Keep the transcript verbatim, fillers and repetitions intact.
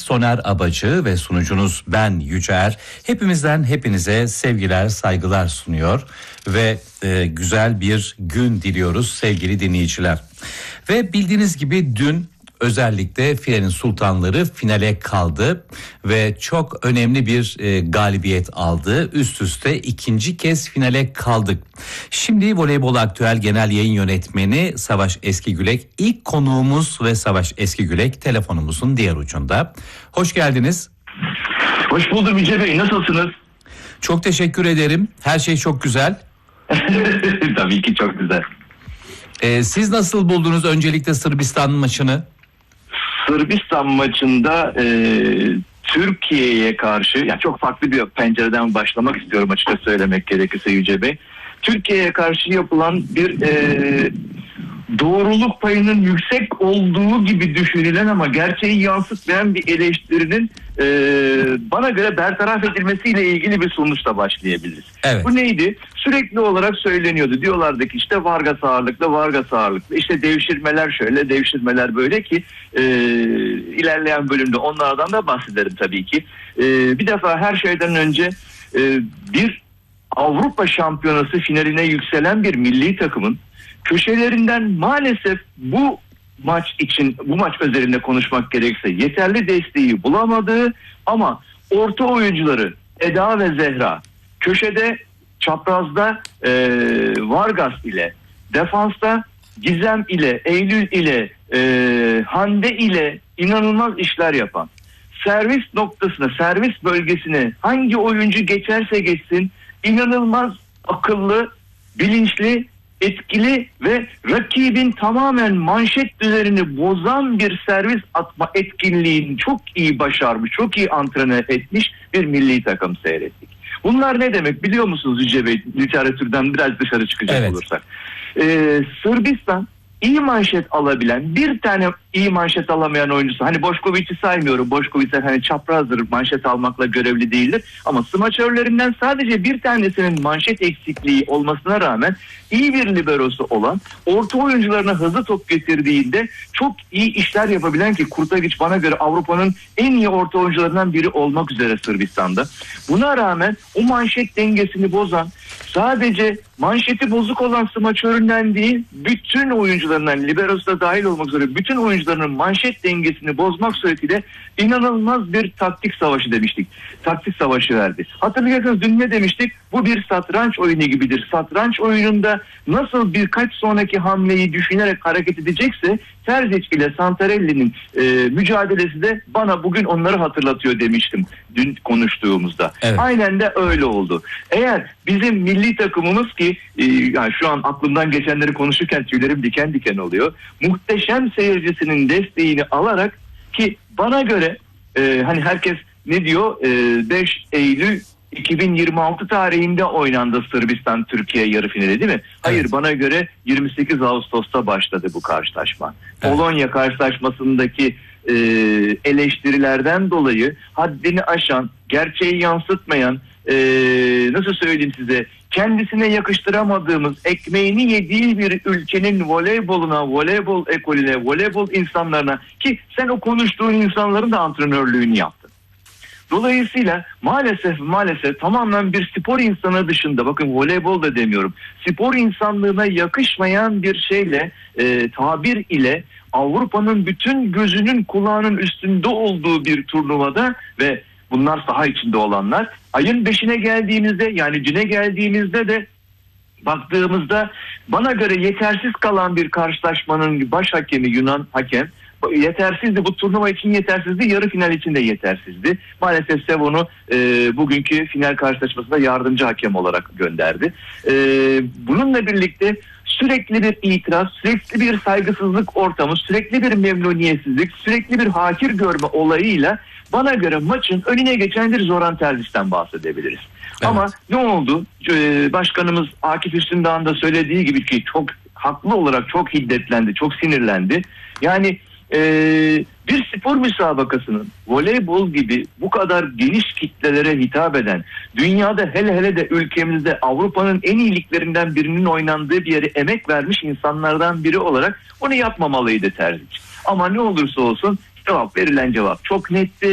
Soner Abacı ve sunucunuz ben Yücer. Hepimizden hepinize sevgiler, saygılar sunuyor ve e, güzel bir gün diliyoruz sevgili dinleyiciler. Ve bildiğiniz gibi dün özellikle filenin sultanları finale kaldı ve çok önemli bir e, galibiyet aldı. Üst üste ikinci kez finale kaldık. Şimdi Voleybol Aktüel Genel Yayın Yönetmeni Savaş Eskigülek ilk konuğumuz ve Savaş Eskigülek telefonumuzun diğer ucunda. Hoş geldiniz. Hoş buldum Yüce Bey, nasılsınız? Çok teşekkür ederim. Her şey çok güzel. Tabii ki çok güzel. Ee, siz nasıl buldunuz öncelikle Sırbistan maçını? Sırbistan maçında e, Türkiye'ye karşı, yani çok farklı bir pencereden başlamak istiyorum açıkça söylemek gerekirse Yüce Bey. Türkiye'ye karşı yapılan bir e, doğruluk payının yüksek olduğu gibi düşünülen ama gerçeği yansıtmayan bir eleştirinin e, bana göre bertaraf edilmesiyle ilgili bir sonuçla başlayabiliriz. Evet. Bu neydi? Sürekli olarak söyleniyordu. Diyorlardı ki işte Vargas ağırlıklı, Vargas ağırlıklı. İşte devşirmeler şöyle, devşirmeler böyle ki e, ilerleyen bölümde onlardan da bahsederim tabii ki. E, bir defa her şeyden önce e, bir Avrupa Şampiyonası finaline yükselen bir milli takımın köşelerinden maalesef bu maç için, bu maç özelinde konuşmak gerekirse yeterli desteği bulamadığı ama orta oyuncuları Eda ve Zehra, köşede çaprazda e, Vargas ile, defansta Gizem ile, Eylül ile, e, Hande ile inanılmaz işler yapan, servis noktasına, servis bölgesine hangi oyuncu geçerse geçsin inanılmaz akıllı, bilinçli, etkili ve rakibin tamamen manşet düzenini bozan bir servis atma etkinliğini çok iyi başarmış, çok iyi antrenör etmiş bir milli takım seyrettik. Bunlar ne demek biliyor musunuz Yüce Bey? Literatürden biraz dışarı çıkacak evet. olursak. Ee, Sırbistan iyi manşet alabilen, bir tane iyi manşet alamayan oyuncusu. Hani Bošković'i saymıyorum. Bošković hani çaprazdır, manşet almakla görevli değildir. Ama smaçörlerinden sadece bir tanesinin manşet eksikliği olmasına rağmen iyi bir liberosu olan, orta oyuncularına hızlı top getirdiğinde çok iyi işler yapabilen ki Kurtagić bana göre Avrupa'nın en iyi orta oyuncularından biri olmak üzere Sırbistan'da. Buna rağmen o manşet dengesini bozan, sadece manşeti bozuk olan smaçöründen değil, bütün oyuncularından, liberosu da dahil olmak üzere bütün oyuncularının manşet dengesini bozmak suretiyle inanılmaz bir taktik savaşı demiştik. Taktik savaşı verdi. Hatırlayacaksınız dün ne demiştik? Bu bir satranç oyunu gibidir. Satranç oyununda nasıl birkaç sonraki hamleyi düşünerek hareket edecekse Terzic ile Santarelli'nin e, mücadelesi de bana bugün onları hatırlatıyor demiştim dün konuştuğumuzda. Evet. Aynen de öyle oldu. Eğer bizim milli takımımız ki e, yani şu an aklımdan geçenleri konuşurken tüylerim diken diken oluyor. Muhteşem seyircisinin desteğini alarak ki bana göre e, hani herkes ne diyor? E, beş Eylül iki bin yirmi altı tarihinde oynandı Sırbistan Türkiye yarı finali değil mi? Hayır, evet. Bana göre yirmi sekiz Ağustos'ta başladı bu karşılaşma. Evet. Polonya karşılaşmasındaki e, eleştirilerden dolayı haddini aşan, gerçeği yansıtmayan, e, nasıl söyleyeyim size, kendisine yakıştıramadığımız, ekmeğini yediği bir ülkenin voleyboluna, voleybol ekolüne, voleybol insanlarına ki sen o konuştuğun insanların da antrenörlüğünü yaptın. Dolayısıyla maalesef maalesef tamamen bir spor insanı dışında, bakın voleybol da demiyorum, spor insanlığına yakışmayan bir şeyle, e, tabir ile Avrupa'nın bütün gözünün kulağının üstünde olduğu bir turnuvada ve bunlar saha içinde olanlar, ayın beşine geldiğimizde, yani düne geldiğimizde de baktığımızda bana göre yetersiz kalan bir karşılaşmanın baş hakemi Yunan hakem yetersizdi. Bu turnuva için yetersizdi. Yarı final için de yetersizdi. Maalesef Sevon'u e, bugünkü final karşılaşmasında yardımcı hakem olarak gönderdi. E, bununla birlikte sürekli bir itiraz, sürekli bir saygısızlık ortamı, sürekli bir memnuniyetsizlik, sürekli bir hakir görme olayıyla bana göre maçın önüne geçen bir Zoran Terzic'ten bahsedebiliriz. Evet. Ama ne oldu? Ee, Başkanımız Akif Üstündağ'ın da söylediği gibi ki çok haklı olarak çok hiddetlendi, çok sinirlendi. Yani e, bir spor müsabakasının voleybol gibi bu kadar geniş kitlelere hitap eden, dünyada hele hele de ülkemizde Avrupa'nın en iyi liglerinden birinin oynandığı bir yere emek vermiş insanlardan biri olarak onu yapmamalıydı Terzic. Ama ne olursa olsun cevap, verilen cevap çok netti.